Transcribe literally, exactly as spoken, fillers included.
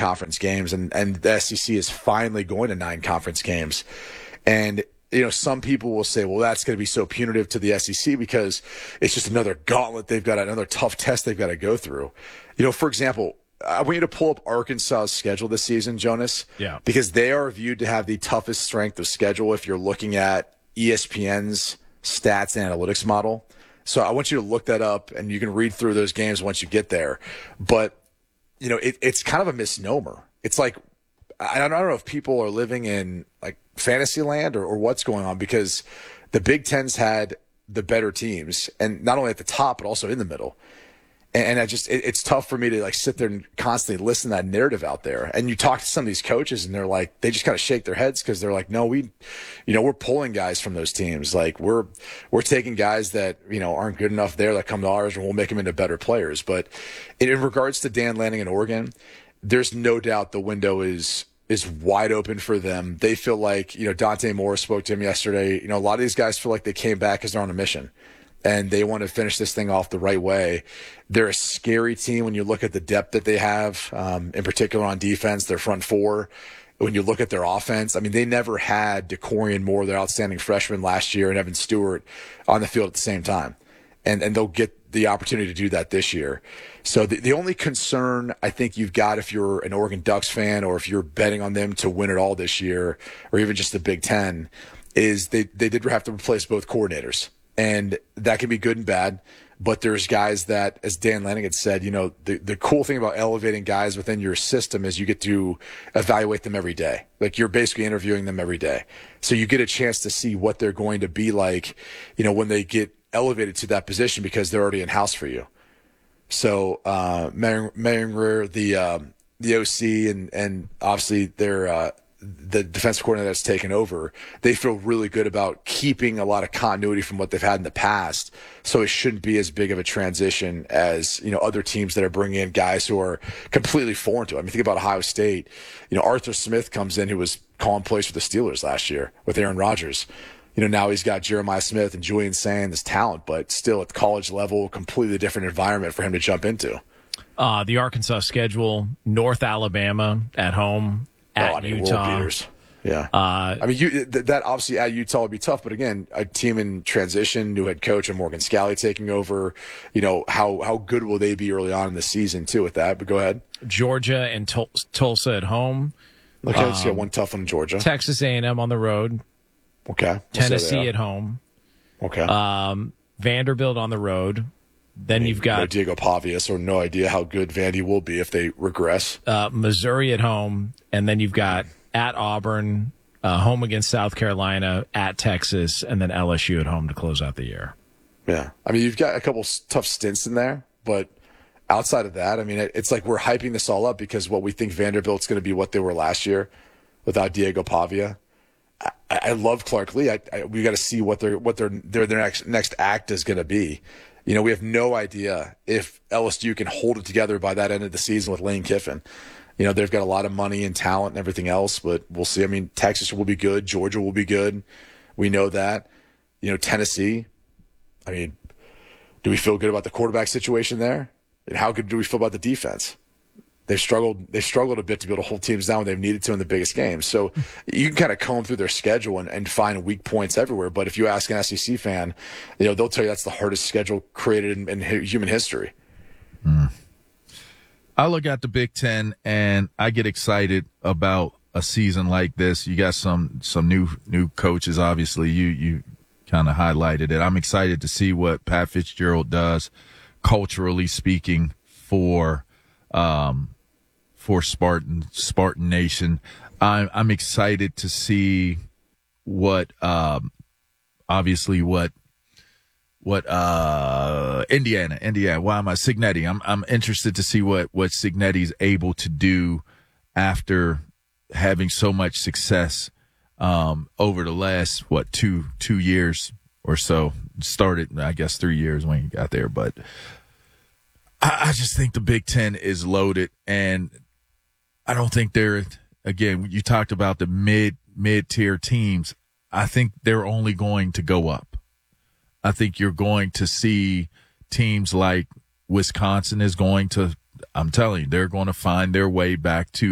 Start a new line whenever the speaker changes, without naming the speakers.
conference games, and, and the S E C is finally going to nine conference games. And, you know, some people will say, well, that's going to be so punitive to the S E C because it's just another gauntlet they've got, another tough test they've got to go through. You know, for example, I want you to pull up Arkansas's schedule this season, Jonas.
Yeah.
Because they are viewed to have the toughest strength of schedule if you're looking at E S P N's stats and analytics model. So I want you to look that up, and you can read through those games once you get there. But, you know, it, it's kind of a misnomer. It's like, I don't know if people are living in like fantasy land or, or what's going on, because the Big Ten's had the better teams, and not only at the top, but also in the middle. And I just, it, it's tough for me to like sit there and constantly listen to that narrative out there. And you talk to some of these coaches and they're like, they just kind of shake their heads because they're like, no, we, you know, we're pulling guys from those teams. Like we're, we're taking guys that, you know, aren't good enough there that come to ours, and we'll make them into better players. But in, in regards to Dan Lanning in Oregon, there's no doubt the window is, is wide open for them. They feel like, you know, Dante Moore spoke to him yesterday. You know, a lot of these guys feel like they came back because they're on a mission, and they want to finish this thing off the right way. They're a scary team when you look at the depth that they have, um, in particular on defense, their front four. When you look at their offense, I mean, they never had DeCorian Moore, their outstanding freshman last year, and Evan Stewart on the field at the same time. And and they'll get the opportunity to do that this year. So the, the only concern I think you've got if you're an Oregon Ducks fan, or if you're betting on them to win it all this year, or even just the Big Ten, is they, they did have to replace both coordinators. And that can be good and bad, but there's guys that, as Dan Lanning had said, you know, the, the cool thing about elevating guys within your system is you get to evaluate them every day. Like you're basically interviewing them every day. So you get a chance to see what they're going to be like, you know, when they get elevated to that position, because they're already in-house for you. So uh, Maringer, the um, the O C, and, and obviously they're uh, the defensive coordinator that's taken over, they feel really good about keeping a lot of continuity from what they've had in the past. So it shouldn't be as big of a transition as, you know, other teams that are bringing in guys who are completely foreign to it. I mean, think about Ohio State. You know, Arthur Smith comes in, who was calling plays for the Steelers last year with Aaron Rodgers. You know, now he's got Jeremiah Smith and Julian Sain, this talent, but still at the college level, completely different environment for him to jump into.
Uh, the Arkansas schedule: North Alabama at home, at
oh, I mean,
Utah.
World beaters. Yeah.
Uh,
I mean, you, th- that obviously at Utah would be tough, but again, a team in transition, new head coach and Morgan Scalley taking over. You know, how how good will they be early on in the season too with that? But go ahead.
Georgia and Tul- Tulsa at home.
Okay, let's
um,
get one tough one in Georgia.
Texas A and M on the road.
Okay. We'll
Tennessee at home.
Okay.
Um, Vanderbilt on the road. Then
I mean,
you've got
no Diego Pavia, so no idea how good Vandy will be if they regress.
Uh, Missouri at home, and then you've got at Auburn, uh, home against South Carolina, at Texas, and then L S U at home to close out the year.
Yeah. I mean, you've got a couple tough stints in there, but outside of that, I mean, it, it's like we're hyping this all up because what we think Vanderbilt's going to be what they were last year without Diego Pavia. I, I love Clark Lee. I, I, we got to see what their what their their, their next next act is going to be. You know, we have no idea if L S U can hold it together by that end of the season with Lane Kiffin. You know, they've got a lot of money and talent and everything else, but we'll see. I mean, Texas will be good. Georgia will be good. We know that. You know, Tennessee, I mean, do we feel good about the quarterback situation there? And how good do we feel about the defense? They've struggled. They've struggled a bit to be able to hold teams down when they've needed to in the biggest games. So you can kind of comb through their schedule and, and find weak points everywhere. But if you ask an S E C fan, you know they'll tell you that's the hardest schedule created in, in human history.
Mm. I look at the Big Ten and I get excited about a season like this. You got some some new new coaches. Obviously, you you kind of highlighted it. I'm excited to see what Pat Fitzgerald does, culturally speaking, for. Um, for Spartan, Spartan Nation. I'm, I'm excited to see what, um, obviously what, what, uh, Indiana, Indiana, why am I, Cignetti? I'm, I'm interested to see what, what Cignetti's able to do after having so much success, um, over the last, what, two, two years or so. Started, I guess, three years when he got there, but I, I just think the Big Ten is loaded, and I don't think they're, again, you talked about the mid, mid-tier teams. I think they're only going to go up. I think you're going to see teams like Wisconsin is going to, I'm telling you, they're going to find their way back to